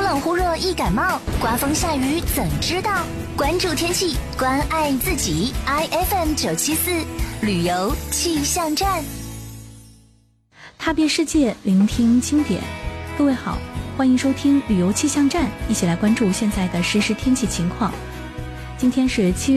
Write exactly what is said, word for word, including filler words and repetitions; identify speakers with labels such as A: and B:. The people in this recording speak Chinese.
A: 冷忽热易感冒，刮风下雨怎知道？关注天气，关爱自己。I F M 九七四旅游气象站，
B: 踏遍世界，聆听经典。各位好，欢迎收听旅游气象站，一起来关注现在的实时天气情况。今天是七月